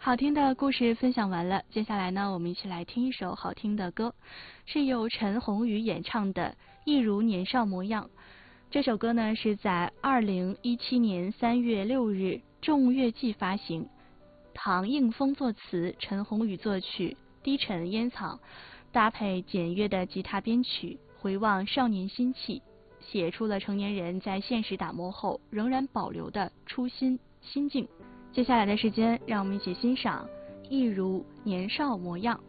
好听的故事分享完了，接下来呢，我们一起来听一首好听的歌，是由陈鸿宇演唱的《一如年少模样》。这首歌呢是在2017年3月6日众乐季发行，唐映枫作词，陈鸿宇作曲，低沉烟草搭配简约的吉他编曲，回望少年心气，写出了成年人在现实打磨后仍然保留的初心心境。接下来的时间，让我们一起欣赏《一如年少模样》。